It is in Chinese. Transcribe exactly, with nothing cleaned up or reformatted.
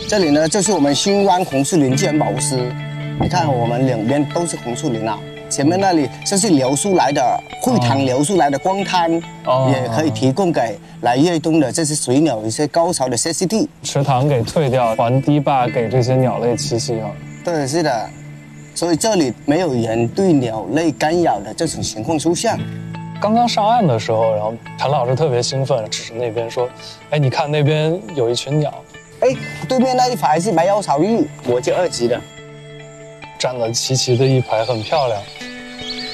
这里呢就是我们新湾红树林自然保护区，你看我们两边都是红树林啊。前面那里就是流出来的会塘流出来的光滩，哦、也可以提供给来越冬的这些水鸟一些高潮的歇息地。 池塘给退掉，还堤坝给这些鸟类栖息啊。 对，是的，所以这里没有人对鸟类干扰的这种情况出现。 刚刚上岸的时候，然后陈老师特别兴奋，指着那边说：“哎，你看那边有一群鸟。” 哎，对面那一排是白腰巢鹬，国际二级的。 站得齐齐的一排，很漂亮。